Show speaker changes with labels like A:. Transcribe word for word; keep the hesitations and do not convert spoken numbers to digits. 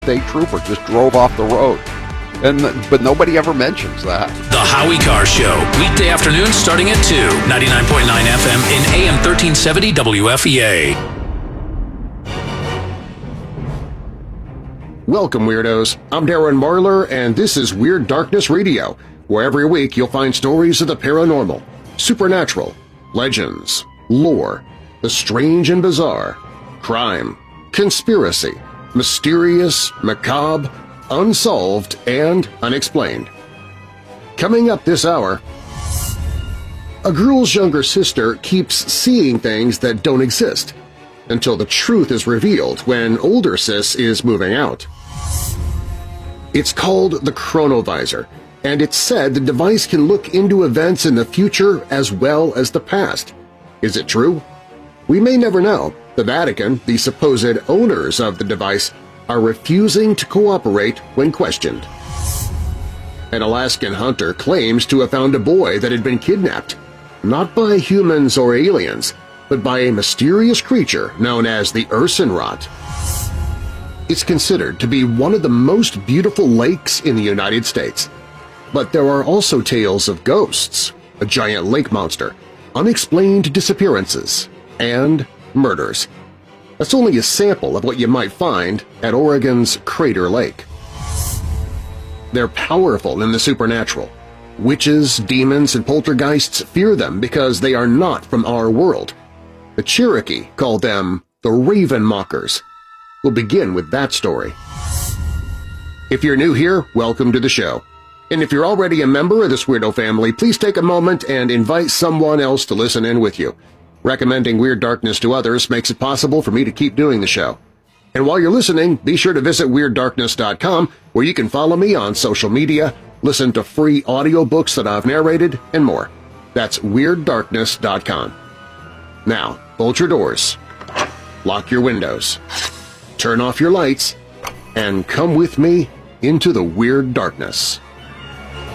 A: state trooper just drove off the road. And, but nobody ever mentions that.
B: The Howie Carr Show, weekday afternoons starting at two, ninety-nine point nine F M in A M thirteen seventy W F E A.
C: Welcome, Weirdos. I'm Darren Marlar, and this is Weird Darkness Radio, where every week you'll find stories of the paranormal, supernatural, legends, lore, the strange and bizarre, crime, conspiracy, mysterious, macabre, unsolved, and unexplained. Coming up this hour, a girl's younger sister keeps seeing things that don't exist until the truth is revealed when older sis is moving out. It's called the Chronovisor, and it's said the device can look into events in the future as well as the past. Is it true? We may never know. The Vatican, the supposed owners of the device, are refusing to cooperate when questioned. An Alaskan hunter claims to have found a boy that had been kidnapped, not by humans or aliens, but by a mysterious creature known as the Ursenrot. It's considered to be one of the most beautiful lakes in the United States. But there are also tales of ghosts, a giant lake monster, unexplained disappearances, and murders. That's only a sample of what you might find at Oregon's Crater Lake. They're powerful in the supernatural. Witches, demons, and poltergeists fear them because they are not from our world. The Cherokee called them the Raven Mockers. We'll begin with that story. If you're new here, welcome to the show. And if you're already a member of this weirdo family, please take a moment and invite someone else to listen in with you. Recommending Weird Darkness to others makes it possible for me to keep doing the show. And while you're listening, be sure to visit Weird Darkness dot com, where you can follow me on social media, listen to free audiobooks that I've narrated, and more. That's Weird Darkness dot com. Now, bolt your doors, lock your windows, turn off your lights, and come with me into the Weird Darkness.